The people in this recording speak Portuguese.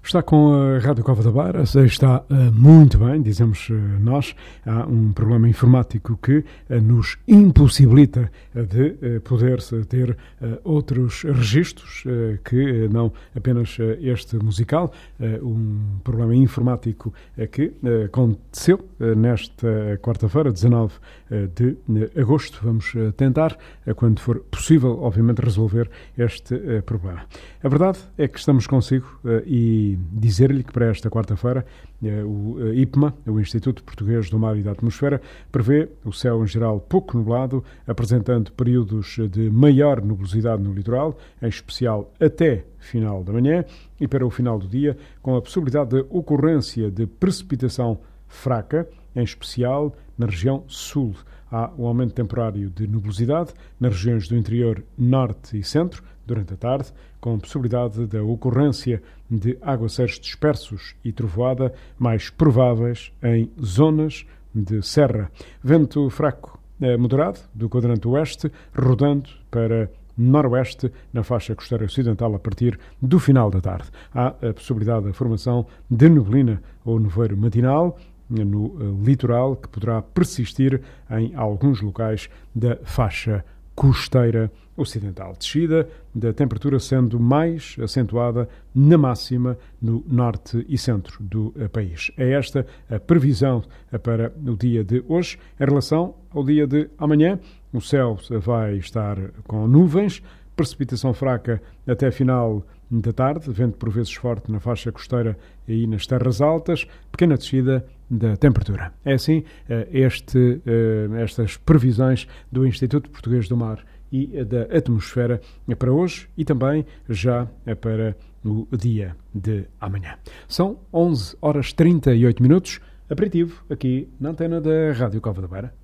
Está com a Rádio Cova da Beira, está muito bem, dizemos nós. Há um problema informático que nos impossibilita de poder ter outros registros que não apenas este musical. Um problema informático que aconteceu nesta quarta-feira, 19 de agosto. Vamos tentar, quando for possível, obviamente, resolver este problema. A verdade é que estamos consigo e dizer-lhe que para esta quarta-feira o IPMA, o Instituto Português do Mar e da Atmosfera, prevê o céu em geral pouco nublado, apresentando períodos de maior nubosidade no litoral, em especial até final da manhã, e para o final do dia, com a possibilidade de ocorrência de precipitação fraca, em especial na região sul. Há um aumento temporário de nubosidade nas regiões do interior norte e centro, durante a tarde, com possibilidade da ocorrência de aguaceiros dispersos e trovoada mais prováveis em zonas de serra. Vento fraco moderado do quadrante oeste, rodando para noroeste na faixa costeira ocidental a partir do final da tarde. Há a possibilidade da formação de neblina ou nevoeiro matinal no litoral, que poderá persistir em alguns locais da faixa costeira ocidental. Descida da temperatura sendo mais acentuada na máxima no norte e centro do país. É esta a previsão para o dia de hoje. Em relação ao dia de amanhã, o céu vai estar com nuvens, precipitação fraca até final da tarde, vento por vezes forte na faixa costeira e nas terras altas, pequena descida da temperatura. É assim estas previsões do Instituto Português do Mar e da Atmosfera para hoje e também já para o dia de amanhã. São 11 horas 38 minutos, aperitivo aqui na antena da Rádio Cova da Beira.